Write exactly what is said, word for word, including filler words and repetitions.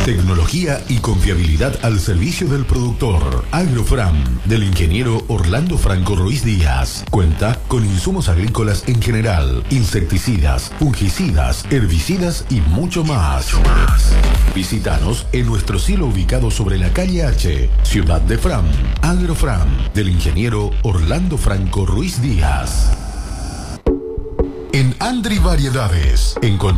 Tecnología y confiabilidad al servicio del productor. Agrofram, del ingeniero Orlando Franco Ruiz Díaz. Cuenta con insumos agrícolas en general, insecticidas, fungicidas, herbicidas y mucho más. Mucho más. Visítanos en nuestro silo ubicado sobre la calle H, Ciudad de Fram. Agrofram, del ingeniero Orlando Franco Ruiz Díaz. En Andri Variedades, encontramos